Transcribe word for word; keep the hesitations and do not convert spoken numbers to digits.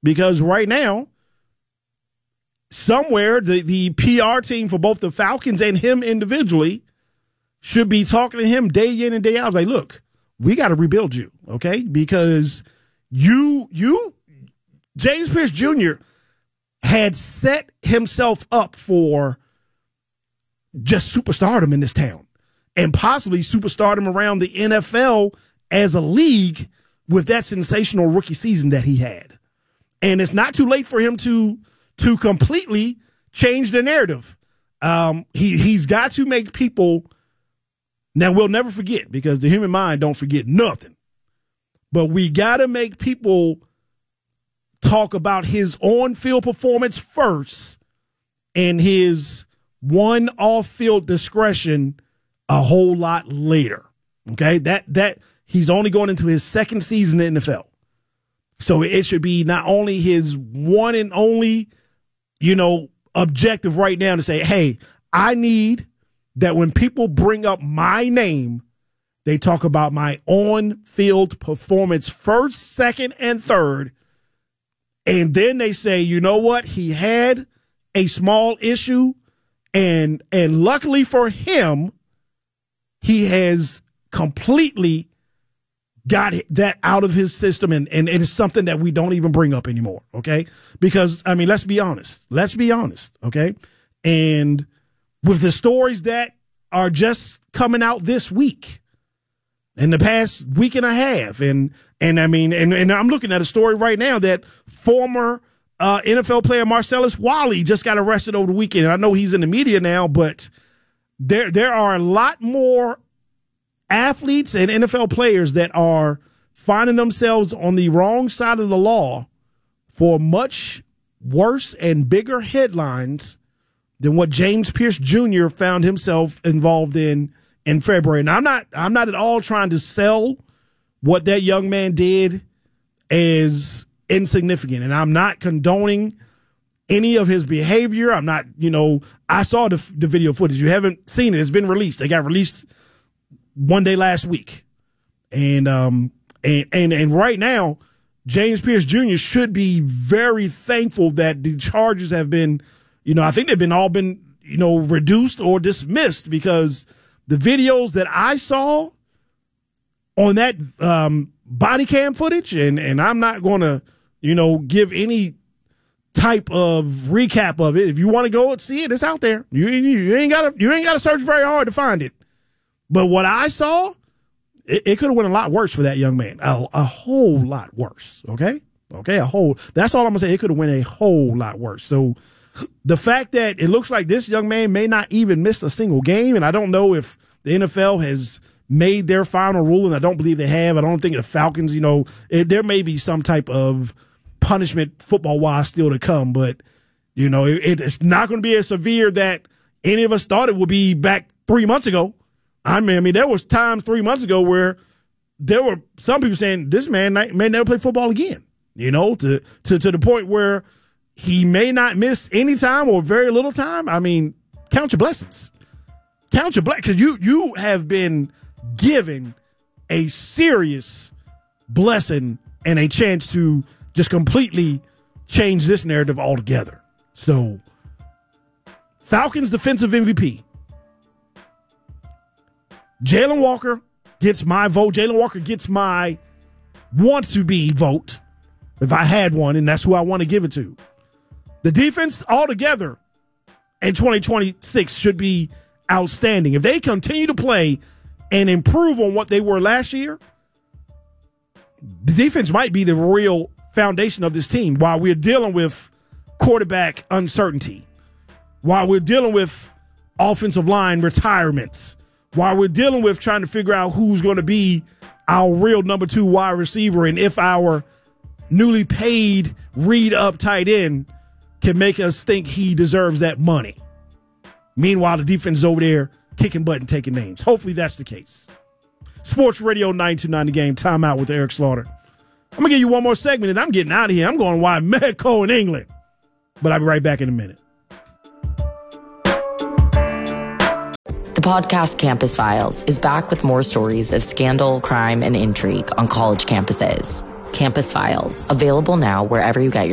because right now, somewhere the, the P R team for both the Falcons and him individually should be talking to him day in and day out. Like, look, we got to rebuild you, okay? Because you, you, James Pierce Junior had set himself up for just superstardom in this town and possibly superstardom around the N F L as a league with that sensational rookie season that he had. And it's not too late for him to to completely change the narrative. Um, he, he's got to make people, now we'll never forget because the human mind don't forget nothing, but we got to make people talk about his on-field performance first and his one off-field discretion a whole lot later. Okay, that that he's only going into his second season in the N F L, so it should be not only his one and only, you know, objective right now to say, hey, I need that when people bring up my name, they talk about my on-field performance first, second, and third. And then they say, you know what? He had a small issue, and and luckily for him, he has completely got that out of his system, and, and it is something that we don't even bring up anymore, okay? Because, I mean, let's be honest. Let's be honest, okay? And with the stories that are just coming out this week, in the past week and a half, and and I mean, and, and I'm looking at a story right now that former uh, N F L player Marcellus Wiley just got arrested over the weekend. And I know he's in the media now, but there there are a lot more athletes and N F L players that are finding themselves on the wrong side of the law for much worse and bigger headlines than what James Pierce Junior found himself involved in in February. Now, I'm not, I'm not at all trying to sell what that young man did as insignificant, and I'm not condoning any of his behavior. I'm not, you know, I saw the, the video footage. You haven't seen it. It's been released. They got released one day last week. And, um, and, and, and right now, James Pierce Junior should be very thankful that the charges have been, you know, I think they've been all been, you know, reduced or dismissed, because the videos that I saw on that um, body cam footage, and, and I'm not going to, you know, give any type of recap of it. If you want to go and see it, it's out there. You, you, you ain't got to you ain't got to search very hard to find it. But what I saw, it, it could have went a lot worse for that young man. A, a whole lot worse. Okay, okay, a whole. That's all I'm gonna say. It could have went a whole lot worse. So the fact that it looks like this young man may not even miss a single game, and I don't know if the N F L has made their final rule, and I don't believe they have. I don't think the Falcons, you know, it, there may be some type of punishment football-wise still to come, but, you know, it, it's not going to be as severe that any of us thought it would be back three months ago. I mean, I mean, there was times three months ago where there were some people saying this man may never play football again, you know, to, to, to the point where he may not miss any time or very little time. I mean, count your blessings. Count your blessings, because you, you have been given a serious blessing and a chance to just completely change this narrative altogether. So, Falcons defensive M V P. Jalen Walker gets my vote. Jalen Walker gets my want to be vote if I had one, and that's who I want to give it to. The defense altogether in twenty twenty-six should be outstanding. If they continue to play and improve on what they were last year, the defense might be the real foundation of this team while we're dealing with quarterback uncertainty, while we're dealing with offensive line retirements, while we're dealing with trying to figure out who's going to be our real number two wide receiver, and if our newly paid read-up tight end can make us think he deserves that money. Meanwhile, the defense is over there kicking butt and taking names. Hopefully that's the case. Sports Radio nine two nine The Game. Timeout with Eric Slaughter. I'm going to give you one more segment, and I'm getting out of here. I'm going to Mexico in England. But I'll be right back in a minute. The podcast Campus Files is back with more stories of scandal, crime, and intrigue on college campuses. Campus Files, available now wherever you get your